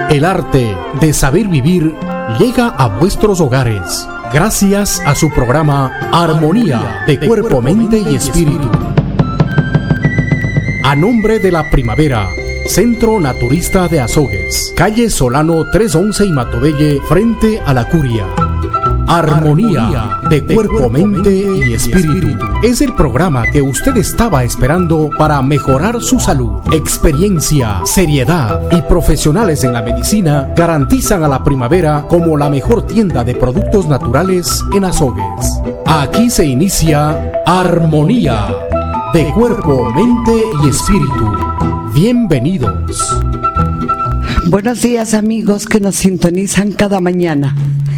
El arte de saber vivir llega a vuestros hogares gracias a su programa Armonía de Cuerpo, Mente y Espíritu. A nombre de la Primavera, Centro Naturista de Azogues, calle Solano 311 y Matobelle, frente a la Curia. Armonía de Cuerpo, Mente y Espíritu es el programa que usted estaba esperando para mejorar su salud. Experiencia, seriedad y profesionales en la medicina garantizan a la Primavera como la mejor tienda de productos naturales en Azogues. Aquí se inicia Armonía de Cuerpo, Mente y Espíritu. Bienvenidos. Buenos días, amigos que nos sintonizan cada mañana.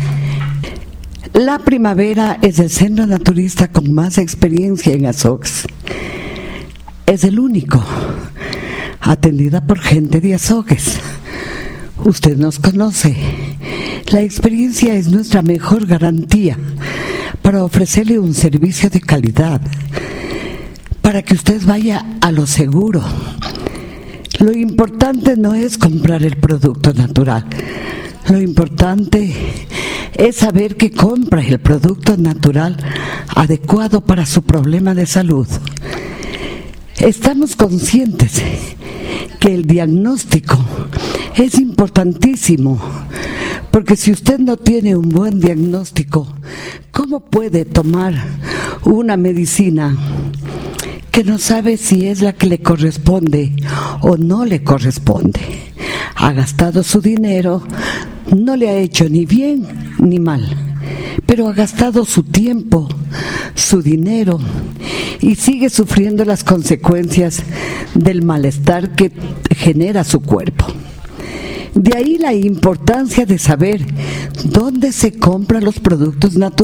La Primavera es el centro naturista con más experiencia en Azogues. Es el único, atendida por gente de Azogues. Usted nos conoce. La experiencia es nuestra mejor garantía para ofrecerle un servicio de calidad, para que usted vaya a lo seguro. Lo importante no es comprar el producto natural. Lo importante es saber que compra el producto natural adecuado para su problema de salud. Estamos conscientes que el diagnóstico es importantísimo, porque si usted no tiene un buen diagnóstico, ¿cómo puede tomar una medicina que no sabe si es la que le corresponde o no le corresponde? Ha gastado su dinero, no le ha hecho ni bien ni mal, pero ha gastado su tiempo, su dinero y sigue sufriendo las consecuencias del malestar que genera su cuerpo. De ahí la importancia de saber dónde se compran los productos naturales.